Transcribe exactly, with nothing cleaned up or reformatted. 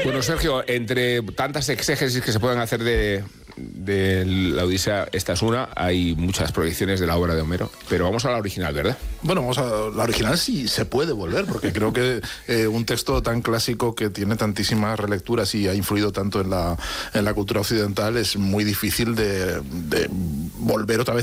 Bueno, Sergio, entre tantas exégesis que se pueden hacer de, de la Odisea, esta es una, hay muchas proyecciones de la obra de Homero, pero vamos a la original, ¿verdad? Bueno, vamos a la original sí se puede volver, porque creo que eh, un texto tan clásico que tiene tantísimas relecturas y ha influido tanto en la, en la cultura occidental es muy difícil de, de volver otra vez